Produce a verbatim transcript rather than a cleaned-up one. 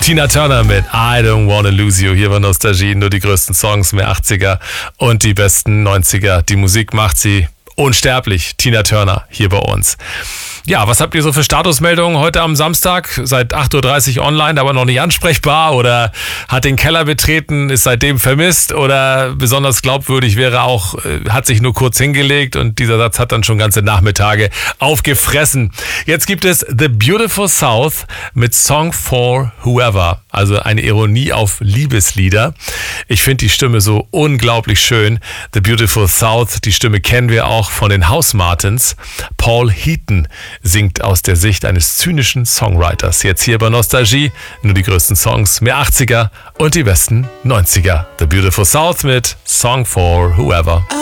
Tina Turner mit I Don't Wanna Lose You. Hier bei Nostalgie nur die größten Songs, mehr achtziger und die besten neunziger. Die Musik macht sie unsterblich. Tina Turner hier bei uns. Ja, was habt ihr so für Statusmeldungen heute am Samstag? Seit acht Uhr dreißig online, aber noch nicht ansprechbar, oder hat den Keller betreten, ist seitdem vermisst, oder besonders glaubwürdig wäre auch, hat sich nur kurz hingelegt, und dieser Satz hat dann schon ganze Nachmittage aufgefressen. Jetzt gibt es The Beautiful South mit Song for Whoever, also eine Ironie auf Liebeslieder. Ich finde die Stimme so unglaublich schön. The Beautiful South, die Stimme kennen wir auch von den House Martins. Paul Heaton singt aus der Sicht eines zynischen Songwriters. Jetzt hier bei Nostalgie nur die größten Songs, mehr achtziger und die besten neunziger. The Beautiful South mit Song for Whoever.